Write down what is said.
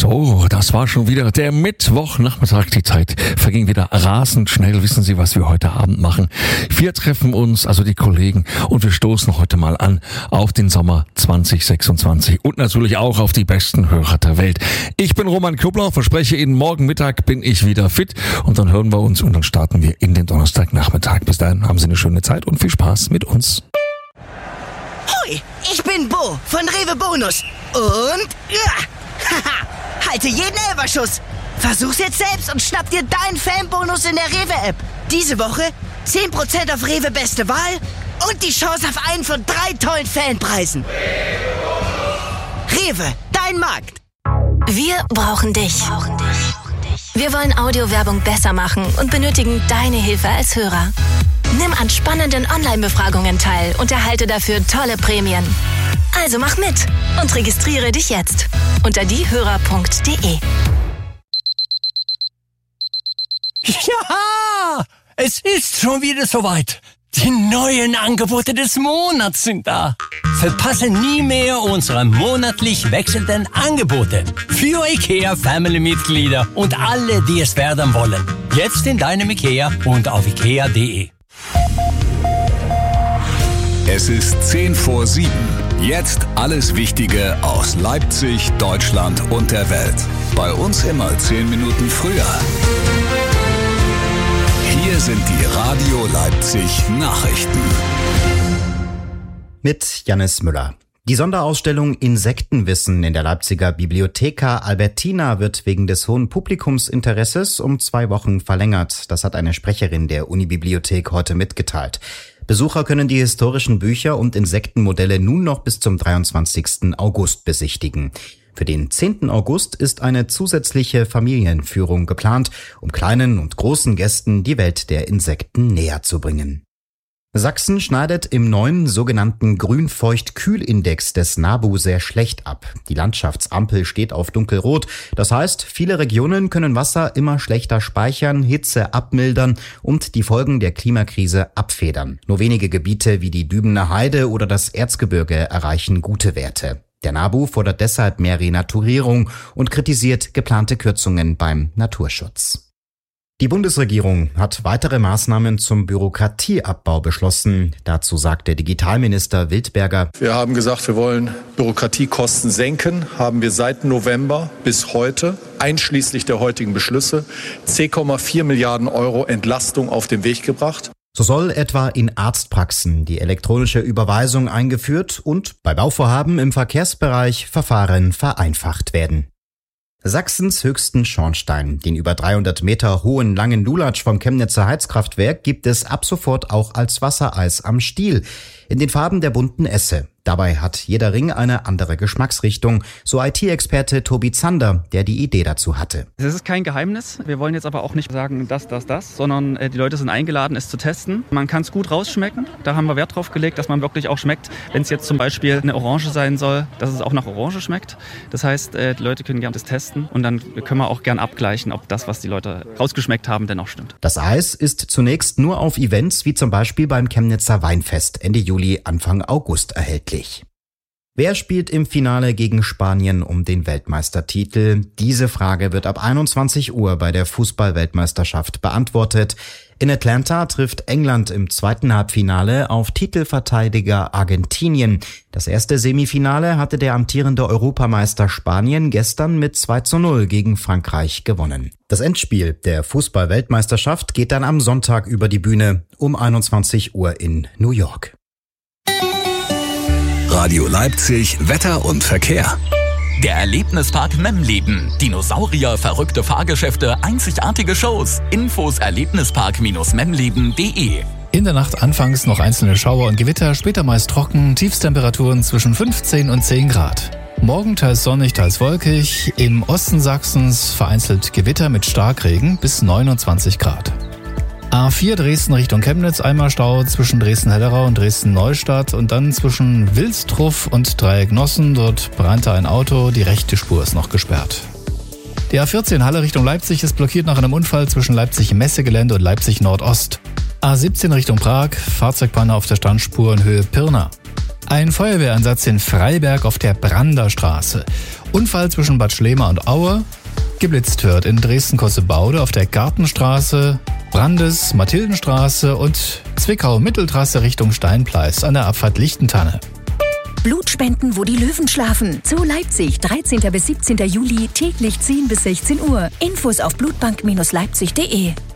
So, das war schon wieder der Mittwochnachmittag. Die Zeit verging wieder rasend schnell. Wissen Sie, was wir heute Abend machen? Wir treffen uns, also die Kollegen, und wir stoßen heute mal an auf den Sommer 2026 und natürlich auch auf die besten Hörer der Welt. Ich bin Roman Kubler, verspreche Ihnen, morgen Mittag bin ich wieder fit und dann hören wir uns und dann starten wir in den Donnerstagnachmittag. Bis dahin haben Sie eine schöne Zeit und viel Spaß mit uns. Hoi, ich bin Bo von Rewe Bonus und halte jeden Elferschuss. Versuch's jetzt selbst und schnapp dir deinen Fanbonus in der Rewe-App. Diese Woche 10% auf Rewe Beste Wahl und die Chance auf einen von 3 tollen Fanpreisen. Rewe, dein Markt. Wir brauchen dich. Wir wollen Audiowerbung besser machen und benötigen deine Hilfe als Hörer. Nimm an spannenden Online-Befragungen teil und erhalte dafür tolle Prämien. Also mach mit und registriere dich jetzt unter diehörer.de. Ja, es ist schon wieder soweit. Die neuen Angebote des Monats sind da. Verpasse nie mehr unsere monatlich wechselnden Angebote für IKEA-Family-Mitglieder und alle, die es werden wollen. Jetzt in deinem IKEA und auf ikea.de. Es ist 6:50. Jetzt alles Wichtige aus Leipzig, Deutschland und der Welt. Bei uns immer 10 Minuten früher. Hier sind die Radio Leipzig Nachrichten. Mit Jannis Müller. Die Sonderausstellung Insektenwissen in der Leipziger Bibliotheca Albertina wird wegen des hohen Publikumsinteresses um 2 Wochen verlängert. Das hat eine Sprecherin der Unibibliothek heute mitgeteilt. Besucher können die historischen Bücher und Insektenmodelle nun noch bis zum 23. August besichtigen. Für den 10. August ist eine zusätzliche Familienführung geplant, um kleinen und großen Gästen die Welt der Insekten näher zu bringen. Sachsen schneidet im neuen sogenannten Grünfeucht-Kühlindex des NABU sehr schlecht ab. Die Landschaftsampel steht auf dunkelrot. Das heißt, viele Regionen können Wasser immer schlechter speichern, Hitze abmildern und die Folgen der Klimakrise abfedern. Nur wenige Gebiete wie die Dübener Heide oder das Erzgebirge erreichen gute Werte. Der NABU fordert deshalb mehr Renaturierung und kritisiert geplante Kürzungen beim Naturschutz. Die Bundesregierung hat weitere Maßnahmen zum Bürokratieabbau beschlossen. Dazu sagte Digitalminister Wildberger: Wir haben gesagt, wir wollen Bürokratiekosten senken. Haben wir seit November bis heute, einschließlich der heutigen Beschlüsse, 10,4 Milliarden Euro Entlastung auf den Weg gebracht. So soll etwa in Arztpraxen die elektronische Überweisung eingeführt und bei Bauvorhaben im Verkehrsbereich Verfahren vereinfacht werden. Sachsens höchsten Schornstein, den über 300 Meter hohen langen Lulatsch vom Chemnitzer Heizkraftwerk, gibt es ab sofort auch als Wassereis am Stiel, in den Farben der bunten Esse. Dabei hat jeder Ring eine andere Geschmacksrichtung, so IT-Experte Tobi Zander, der die Idee dazu hatte. Es ist kein Geheimnis. Wir wollen jetzt aber auch nicht sagen, das, sondern die Leute sind eingeladen, es zu testen. Man kann es gut rausschmecken. Da haben wir Wert drauf gelegt, dass man wirklich auch schmeckt. Wenn es jetzt zum Beispiel eine Orange sein soll, dass es auch nach Orange schmeckt. Das heißt, die Leute können gerne das testen und dann können wir auch gern abgleichen, ob das, was die Leute rausgeschmeckt haben, denn auch stimmt. Das Eis ist zunächst nur auf Events wie zum Beispiel beim Chemnitzer Weinfest Ende Juli, Anfang August erhältlich. Wer spielt im Finale gegen Spanien um den Weltmeistertitel? Diese Frage wird ab 21 Uhr bei der Fußball-Weltmeisterschaft beantwortet. In Atlanta trifft England im zweiten Halbfinale auf Titelverteidiger Argentinien. Das erste Semifinale hatte der amtierende Europameister Spanien gestern mit 2:0 gegen Frankreich gewonnen. Das Endspiel der Fußball-Weltmeisterschaft geht dann am Sonntag über die Bühne um 21 Uhr in New York. Radio Leipzig, Wetter und Verkehr. Der Erlebnispark Memleben. Dinosaurier, verrückte Fahrgeschäfte, einzigartige Shows. Infos erlebnispark-memleben.de. In der Nacht anfangs noch einzelne Schauer und Gewitter, später meist trocken, Tiefstemperaturen zwischen 15 und 10 Grad. Morgen teils sonnig, teils wolkig. Im Osten Sachsens vereinzelt Gewitter mit Starkregen bis 29 Grad. A4 Dresden Richtung Chemnitz, einmal Stau zwischen Dresden-Hellerau und Dresden-Neustadt und dann zwischen Wilstruff und Dreiecknossen. Dort brannte ein Auto, die rechte Spur ist noch gesperrt. Die A14 Halle Richtung Leipzig ist blockiert nach einem Unfall zwischen Leipzig Messegelände und Leipzig Nordost. A17 Richtung Prag, Fahrzeugpanne auf der Standspur in Höhe Pirna. Ein Feuerwehreinsatz in Freiberg auf der Branderstraße. Unfall zwischen Bad Schlema und Aue. Geblitzt wird in Dresden-Kossebaude auf der Gartenstraße, Brandes-Mathildenstraße und Zwickau-Mitteltrasse Richtung Steinpleis an der Abfahrt Lichtentanne. Blutspenden, wo die Löwen schlafen. Zoo Leipzig, 13. bis 17. Juli, täglich 10 bis 16 Uhr. Infos auf blutbank-leipzig.de.